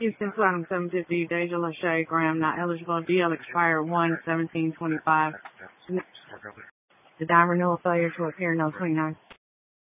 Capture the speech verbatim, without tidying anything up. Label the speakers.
Speaker 1: Houston two item seven fifty, Deja Lachey Graham, not eligible. D L expire one seventeen twenty-five. The dime renewal failure to appear, no twenty-nine.